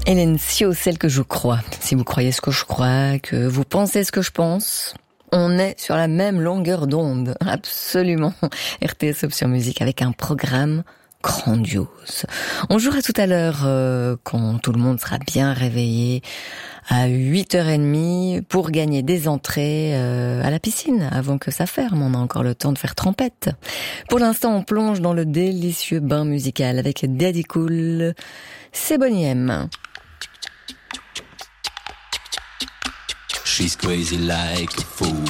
Hélène Sio, celle que je crois. Si vous croyez ce que je crois, que vous pensez ce que je pense, on est sur la même longueur d'onde. Absolument. RTS Option Musique avec un programme grandiose. On jouera tout à l'heure quand tout le monde sera bien réveillé à 8h30 pour gagner des entrées à la piscine avant que ça ferme. On a encore le temps de faire trempette. Pour l'instant, on plonge dans le délicieux bain musical avec Daddy Cool. C'est Boney M. She's crazy like a fool.